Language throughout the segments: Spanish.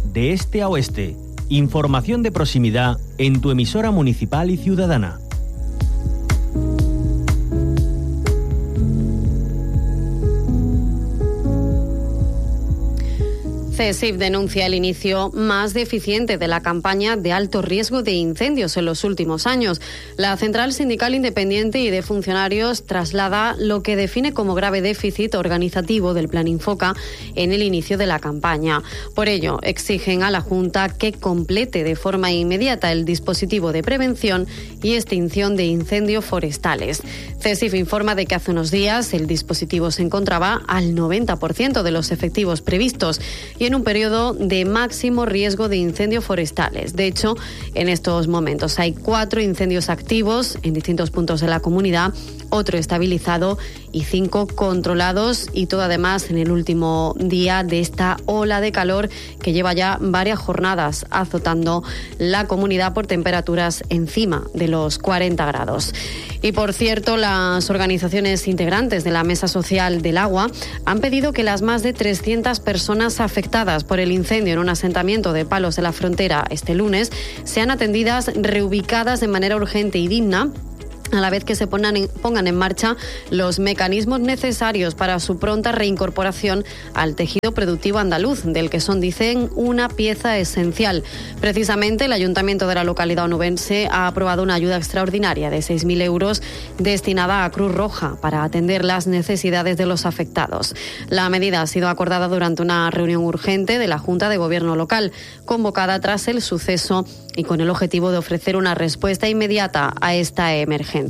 de este a oeste. Información de proximidad en tu emisora municipal y ciudadana. CESIF denuncia el inicio más deficiente de la campaña de alto riesgo de incendios en los últimos años. La Central Sindical Independiente y de Funcionarios traslada lo que define como grave déficit organizativo del Plan Infoca en el inicio de la campaña. Por ello, exigen a la Junta que complete de forma inmediata el dispositivo de prevención y extinción de incendios forestales. CESIF informa de que hace unos días el dispositivo se encontraba al 90% de los efectivos previstos y en un periodo de máximo riesgo de incendios forestales. De hecho, en estos momentos hay 4 incendios activos en distintos puntos de la comunidad, otro estabilizado y 5 controlados, y todo además en el último día de esta ola de calor que lleva ya varias jornadas azotando la comunidad por temperaturas encima de los 40 grados. Y por cierto, las organizaciones integrantes de la Mesa Social del Agua han pedido que las más de 300 personas afectadas por el incendio en un asentamiento de Palos de la Frontera este lunes sean atendidas, reubicadas de manera urgente y digna, a la vez que se pongan en marcha los mecanismos necesarios para su pronta reincorporación al tejido productivo andaluz, del que son, dicen, una pieza esencial. Precisamente, el Ayuntamiento de la localidad onubense ha aprobado una ayuda extraordinaria de 6.000 euros destinada a Cruz Roja para atender las necesidades de los afectados. La medida ha sido acordada durante una reunión urgente de la Junta de Gobierno local, convocada tras el suceso y con el objetivo de ofrecer una respuesta inmediata a esta emergencia.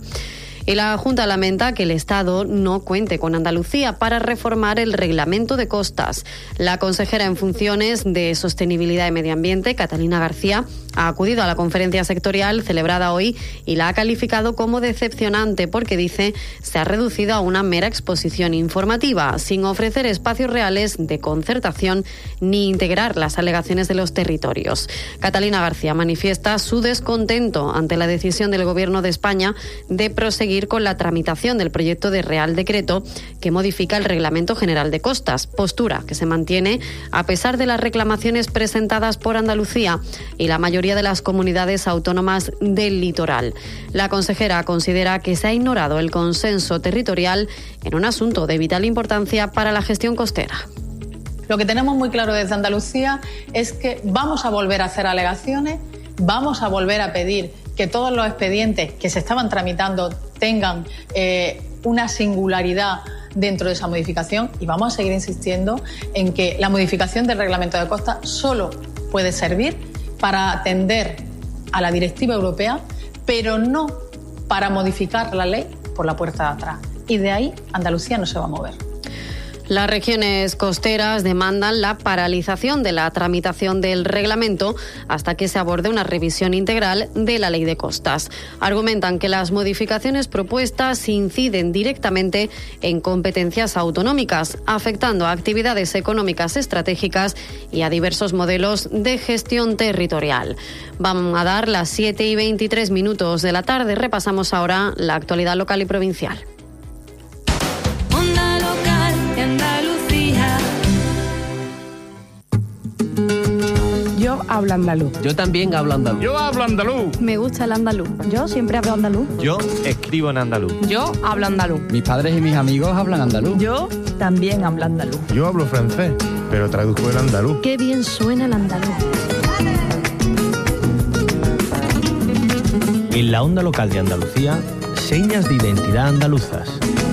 Y la Junta lamenta que el Estado no cuente con Andalucía para reformar el reglamento de costas. La consejera en funciones de Sostenibilidad y Medio Ambiente, Catalina García, ha acudido a la conferencia sectorial celebrada hoy y la ha calificado como decepcionante porque, dice, se ha reducido a una mera exposición informativa, sin ofrecer espacios reales de concertación ni integrar las alegaciones de los territorios. Catalina García manifiesta su descontento ante la decisión del Gobierno de España de proseguir con la tramitación del proyecto de Real Decreto que modifica el Reglamento General de Costas, postura que se mantiene a pesar de las reclamaciones presentadas por Andalucía y la mayoría de las comunidades autónomas del litoral. La consejera considera que se ha ignorado el consenso territorial en un asunto de vital importancia para la gestión costera. Lo que tenemos muy claro desde Andalucía es que vamos a volver a hacer alegaciones, vamos a volver a pedir que todos los expedientes que se estaban tramitando tengan una singularidad dentro de esa modificación, y vamos a seguir insistiendo en que la modificación del reglamento de costas solo puede servir para atender a la directiva europea, pero no para modificar la ley por la puerta de atrás. Y de ahí Andalucía no se va a mover. Las regiones costeras demandan la paralización de la tramitación del reglamento hasta que se aborde una revisión integral de la ley de costas. Argumentan que las modificaciones propuestas inciden directamente en competencias autonómicas, afectando a actividades económicas estratégicas y a diversos modelos de gestión territorial. Van a dar las 7:23 de la tarde. Repasamos ahora la actualidad local y provincial. Yo hablo andaluz. Yo también hablo andaluz. Yo hablo andaluz. Me gusta el andaluz. Yo siempre hablo andaluz. Yo escribo en andaluz. Yo hablo andaluz. Mis padres y mis amigos hablan andaluz. Yo también hablo andaluz. Yo hablo francés, pero traduzco el andaluz. Qué bien suena el andaluz. En la onda local de Andalucía, señas de identidad andaluzas.